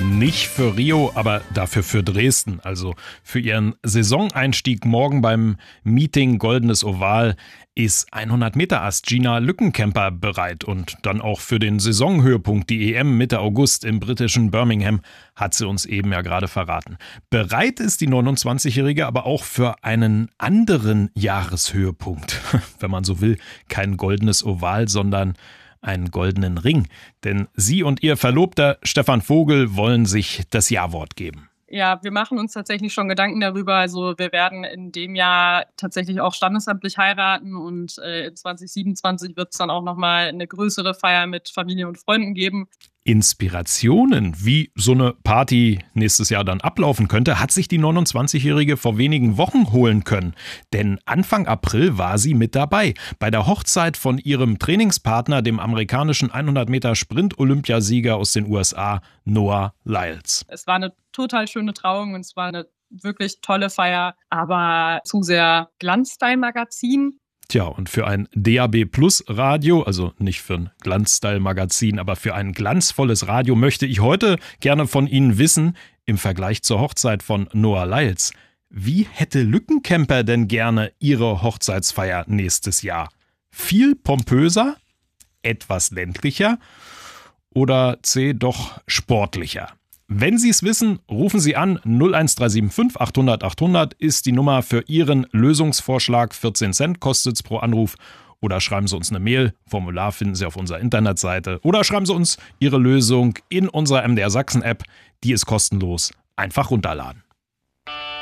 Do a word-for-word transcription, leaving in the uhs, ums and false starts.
Nicht für Rio, aber dafür für Dresden. Also für ihren Saisoneinstieg morgen beim Meeting Goldenes Oval ist hundert Meter Ast Gina Lückenkämper bereit. Und dann auch für den Saisonhöhepunkt, die E M Mitte August im britischen Birmingham, hat sie uns eben ja gerade verraten. Bereit ist die neunundzwanzigjährige aber auch für einen anderen Jahreshöhepunkt. Wenn man so will, kein Goldenes Oval, sondern einen goldenen Ring. Denn sie und ihr Verlobter Stefan Vogel wollen sich das Ja-Wort geben. Ja, wir machen uns tatsächlich schon Gedanken darüber. Also wir werden in dem Jahr tatsächlich auch standesamtlich heiraten und äh, in zwanzig siebenundzwanzig wird es dann auch nochmal eine größere Feier mit Familie und Freunden geben. Inspirationen, wie so eine Party nächstes Jahr dann ablaufen könnte, hat sich die neunundzwanzigjährige vor wenigen Wochen holen können. Denn Anfang April war sie mit dabei. Bei der Hochzeit von ihrem Trainingspartner, dem amerikanischen hundert Meter Sprint-Olympiasieger aus den U S A, Noah Lyles. Es war eine total schöne Trauung und es war eine wirklich tolle Feier, aber zu sehr Glanzstyle-Magazin. Tja, und für ein D A B Plus Radio, also nicht für ein Glanzstyle-Magazin, aber für ein glanzvolles Radio möchte ich heute gerne von Ihnen wissen, im Vergleich zur Hochzeit von Noah Lyles, wie hätte Lückenkämper denn gerne ihre Hochzeitsfeier nächstes Jahr? Viel pompöser, etwas ländlicher oder C, doch sportlicher? Wenn Sie es wissen, rufen Sie an. null eins drei sieben fünf achthundert achthundert ist die Nummer für Ihren Lösungsvorschlag. vierzehn Cent kostet es pro Anruf. Oder schreiben Sie uns eine Mail. Formular finden Sie auf unserer Internetseite. Oder schreiben Sie uns Ihre Lösung in unserer M D R Sachsen App. Die ist kostenlos. Einfach runterladen.